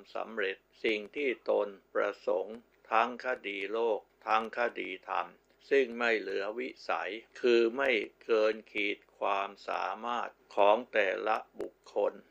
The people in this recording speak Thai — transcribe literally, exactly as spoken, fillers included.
สำเร็จสิ่งที่ตนประสงค์ทั้งคดีโลกทั้งคดีธรรมซึ่งไม่เหลือวิสัยคือไม่เกินขีดความสามารถของแต่ละบุคคล